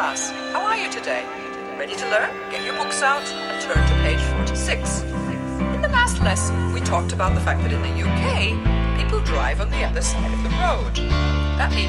class. How are you today? Ready to learn? Get your books out and turn to page 46. In the last lesson, we talked about the fact that in the UK, people drive on the other side of the road. That means